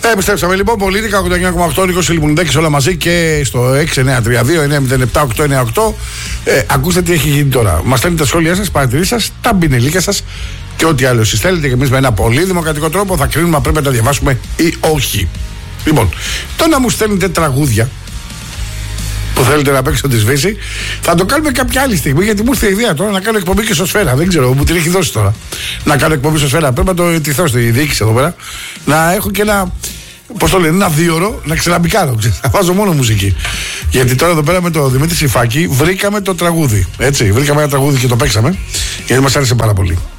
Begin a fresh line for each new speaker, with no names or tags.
Επιστρέψαμε λοιπόν. Πολίτικα 89,8 Νίκος Λιμουνιδάκης όλα μαζί και στο 6932-907-898. Ακούστε τι έχει γίνει τώρα. Μας στέλνετε τα σχόλιά σας, παρατηρήσεις σας, τα μπινελίκια σας και ό,τι άλλο εσείς θέλετε. Και εμείς με ένα πολύ δημοκρατικό τρόπο θα κρίνουμε αν πρέπει να τα διαβάσουμε ή όχι. Λοιπόν, το να μου στέλνετε τραγούδια που θέλετε να παίξω τη σβήση, θα το κάνουμε κάποια άλλη στιγμή. Γιατί μου ήρθε η ιδέα τώρα να κάνω εκπομπή και στο Σφαίρα. Δεν ξέρω, μου την έχει δώσει τώρα. Να κάνω εκπομπή στο Σφαίρα. Πρέπει να το ετηθώ στη διοίκηση εδώ πέρα. Να έχω και ένα. Πώς το λένε, ένα 2ωρο να ξαναμπικάρω. Να βάζω μόνο μουσική. Γιατί τώρα εδώ πέρα με το Δημήτρη Σιφάκη βρήκαμε το τραγούδι. Έτσι, βρήκαμε ένα τραγούδι και το παίξαμε. Γιατί μας άρεσε πάρα πολύ.